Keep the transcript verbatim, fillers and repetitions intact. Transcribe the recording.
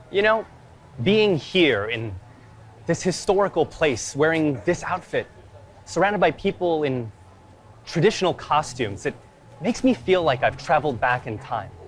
You know, being here in this historical place, wearing this outfit, surrounded by people in traditional costumes, it makes me feel like I've traveled back in time.